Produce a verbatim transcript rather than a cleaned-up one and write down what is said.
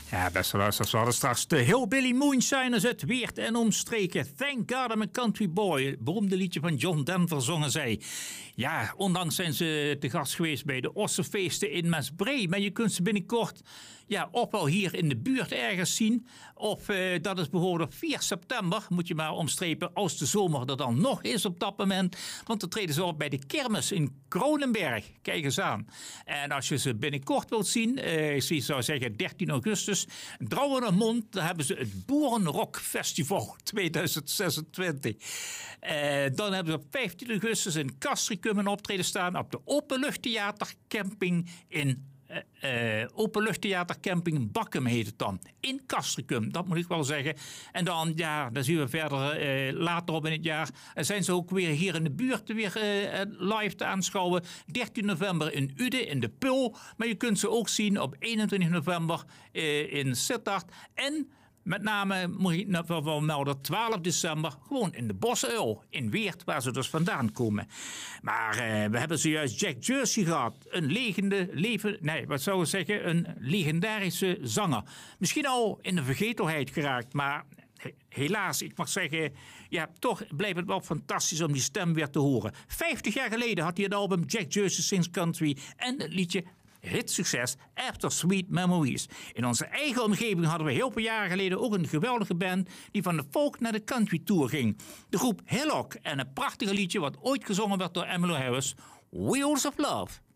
Ja, beste luisteraars, we hadden straks de Hillbilly Moonshiners uit Weert en omstreken. Thank God I'm a Country Boy, het beroemde liedje van John Denver zongen zij. Ja, onlangs zijn ze te gast geweest bij de Ossenfeesten in Maasbree. Maar je kunt ze binnenkort ja, op wel hier in de buurt ergens zien. Of uh, dat is bijvoorbeeld op vier september, moet je maar omstrepen als de zomer er dan nog is op dat moment. Want dan treden ze op bij de kermis in Kronenberg. Kijk eens aan. En als je ze binnenkort wilt zien, uh, ik zou zeggen dertien augustus, Drouwenermond, daar hebben ze het Boerenrock Festival tweeduizend zesentwintig. Uh, dan hebben ze op vijftien augustus in Castricum een optreden staan op de Openluchttheatercamping in Uh, uh, Openluchttheatercamping Bakkum heet het dan. In Castricum, dat moet ik wel zeggen. En dan, ja, dan zien we verder uh, later op in het jaar. En zijn ze ook weer hier in de buurt weer uh, live te aanschouwen. dertien november in Uden, in de Pul. Maar je kunt ze ook zien op eenentwintig november uh, in Sittard. En met name, moet ik nog wel melden, twaalf december, gewoon in de Bosuil, in Weert, waar ze dus vandaan komen. Maar uh, we hebben zojuist Jack Jersey gehad. Een legende, leven, nee, wat zou ik zeggen, een legendarische zanger. Misschien al in de vergetelheid geraakt, maar helaas, ik mag zeggen, ja, toch blijft het wel fantastisch om die stem weer te horen. Vijftig jaar geleden had hij het album Jack Jersey Sings Country en het liedje hitsucces After Sweet Memories. In onze eigen omgeving hadden we heel veel jaren geleden ook een geweldige band die van de folk naar de country tour ging. De groep Hillock en een prachtige liedje wat ooit gezongen werd door Emmylou Harris, Wheels of Love.